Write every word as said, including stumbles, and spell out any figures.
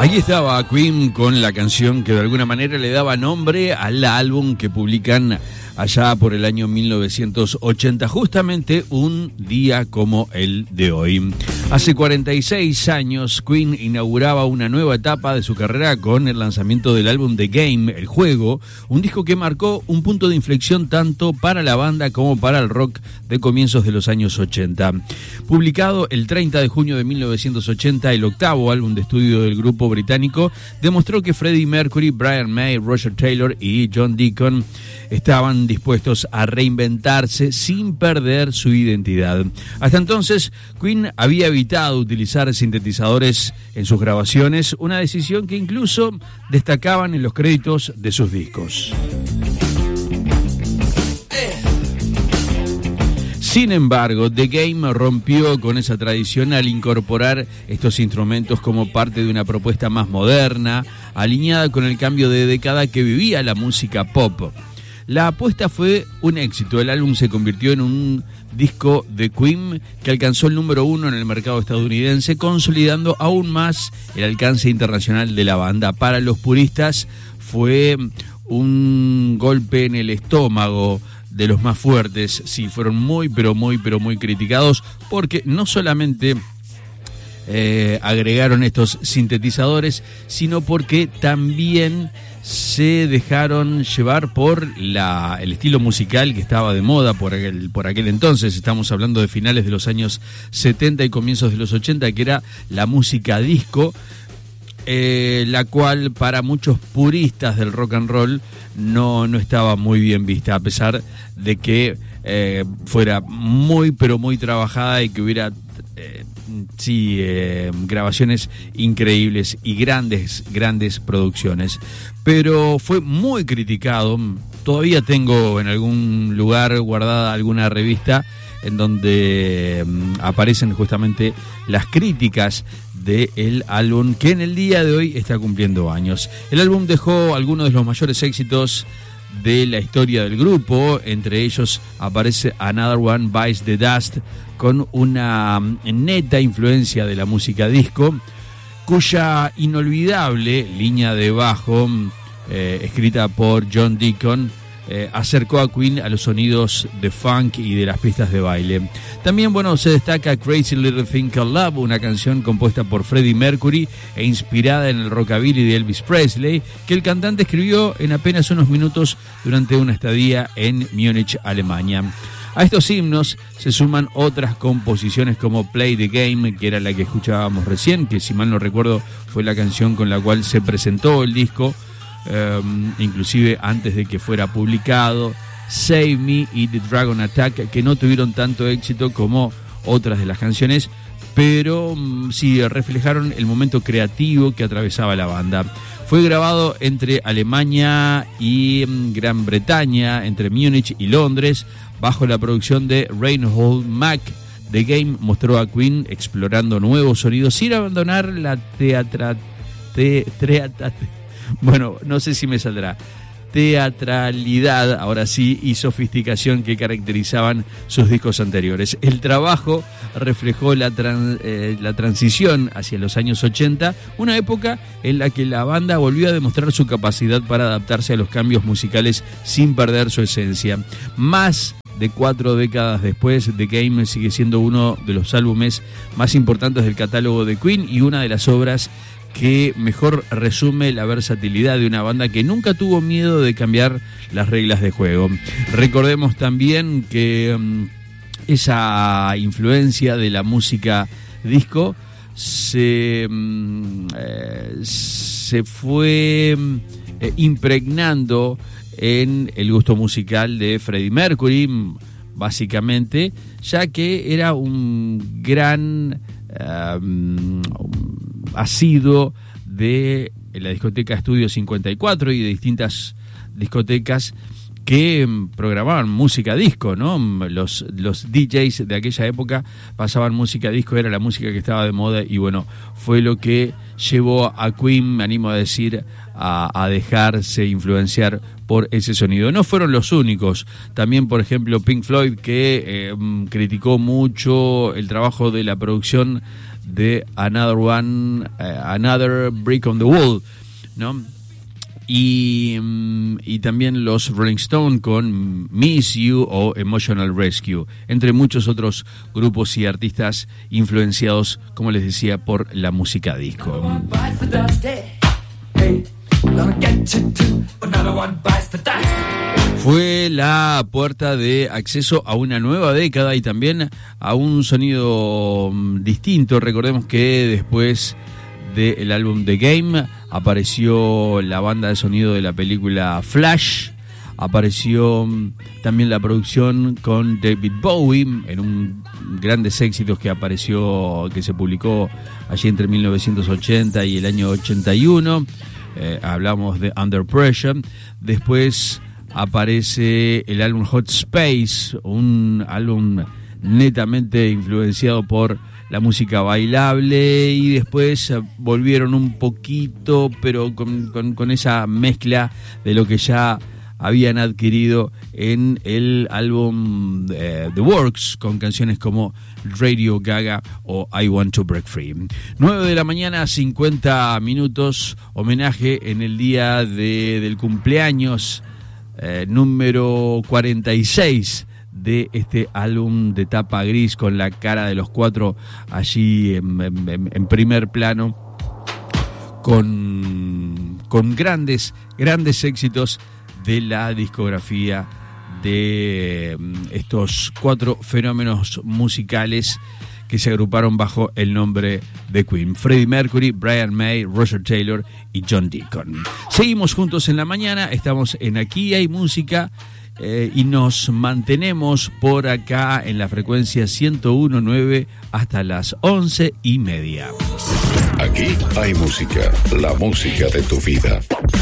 Aquí estaba Queen con la canción que de alguna manera le daba nombre al álbum que publican allá por el año mil novecientos ochenta, justamente un día como el de hoy. Hace cuarenta y seis años, Queen inauguraba una nueva etapa de su carrera con el lanzamiento del álbum The Game, El Juego, un disco que marcó un punto de inflexión tanto para la banda como para el rock de comienzos de los años ochenta. Publicado el treinta de junio de mil novecientos ochenta, el octavo álbum de estudio del grupo británico demostró que Freddie Mercury, Brian May, Roger Taylor y John Deacon estaban dispuestos a reinventarse sin perder su identidad. Hasta entonces, Queen había evitado utilizar sintetizadores en sus grabaciones, una decisión que incluso destacaban en los créditos de sus discos. Sin embargo, The Game rompió con esa tradición al incorporar estos instrumentos como parte de una propuesta más moderna, alineada con el cambio de década que vivía la música pop. La apuesta fue un éxito. El álbum se convirtió en un disco de Queen que alcanzó el número uno en el mercado estadounidense, consolidando aún más el alcance internacional de la banda. Para los puristas fue un golpe en el estómago de los más fuertes. Sí, fueron muy, pero muy, pero muy criticados porque no solamente eh, agregaron estos sintetizadores, sino porque también se dejaron llevar por la, el estilo musical que estaba de moda por aquel, por aquel entonces. Estamos hablando de finales de los años setenta y comienzos de los ochenta, que era la música disco, eh, la cual para muchos puristas del rock and roll no, no estaba muy bien vista, a pesar de que eh, fuera muy pero muy trabajada y que hubiera eh, sí, eh, grabaciones increíbles y grandes, grandes producciones. Pero fue muy criticado. Todavía tengo en algún lugar guardada alguna revista en donde um, aparecen justamente las críticas del álbum, que en el día de hoy está cumpliendo años. El álbum dejó algunos de los mayores éxitos de la historia del grupo. Entre ellos aparece Another One Bites the Dust, con una neta influencia de la música disco, cuya inolvidable línea de bajo, eh, escrita por John Deacon, eh, acercó a Queen a los sonidos de funk y de las pistas de baile. También, bueno, se destaca Crazy Little Thing Called Love, una canción compuesta por Freddie Mercury e inspirada en el rockabilly de Elvis Presley, que el cantante escribió en apenas unos minutos durante una estadía en Múnich, Alemania. A estos himnos se suman otras composiciones como Play the Game, que era la que escuchábamos recién, que si mal no recuerdo fue la canción con la cual se presentó el disco, eh, inclusive antes de que fuera publicado, Save Me y The Dragon Attack, que no tuvieron tanto éxito como otras de las canciones, pero sí reflejaron el momento creativo que atravesaba la banda. Fue grabado entre Alemania y Gran Bretaña, entre Múnich y Londres, bajo la producción de Reinhold Mack. The Game mostró a Queen explorando nuevos sonidos sin abandonar la teatra... Te, teatra, te, bueno, no sé si me saldrá. Teatralidad, ahora sí, y sofisticación que caracterizaban sus discos anteriores. El trabajo reflejó la, tran, eh, la transición hacia los años ochenta, una época en la que la banda volvió a demostrar su capacidad para adaptarse a los cambios musicales sin perder su esencia. Más de cuatro décadas después, The Game sigue siendo uno de los álbumes más importantes del catálogo de Queen y una de las obras que mejor resume la versatilidad de una banda que nunca tuvo miedo de cambiar las reglas de juego. Recordemos también que um, esa influencia de la música disco se, um, eh, se fue eh, impregnando en el gusto musical de Freddie Mercury, básicamente, ya que era un gran um, asiduo de la discoteca Estudio cincuenta y cuatro y de distintas discotecas que programaban música disco, ¿no? Los, los D Js de aquella época pasaban música disco, era la música que estaba de moda y bueno, fue lo que llevó a Queen, me animo a decir, a, a dejarse influenciar por ese sonido. No fueron los únicos, también por ejemplo Pink Floyd, que eh, criticó mucho el trabajo de la producción de Another One, uh, Another Brick on the Wall, ¿no? Y, y también los Rolling Stones con Miss You o Emotional Rescue, entre muchos otros grupos y artistas influenciados, como les decía, por la música disco. Fue la puerta de acceso a una nueva década y también a un sonido distinto. Recordemos que después del álbum The Game apareció la banda de sonido de la película Flash, apareció también la producción con David Bowie en un grandes éxitos que apareció, que se publicó allí entre mil novecientos ochenta y el año ochenta y uno. Eh, hablamos de Under Pressure. Después aparece el álbum Hot Space, un álbum netamente influenciado por la música bailable, y después volvieron un poquito, pero con, con, con esa mezcla de lo que ya habían adquirido en el álbum eh, The Works, con canciones como Radio Gaga o I Want to Break Free. nueve de la mañana, cincuenta minutos, homenaje en el día de, del cumpleaños eh, número cuarenta y seis de este álbum de tapa gris, con la cara de los cuatro allí en, en, en primer plano, con, con grandes, grandes éxitos de la discografía de estos cuatro fenómenos musicales que se agruparon bajo el nombre de Queen: Freddie Mercury, Brian May, Roger Taylor y John Deacon. Seguimos juntos en la mañana, estamos en Aquí Hay Música. Eh, y nos mantenemos por acá en la frecuencia ciento uno punto nueve hasta las once y media. Aquí hay música, la música de tu vida.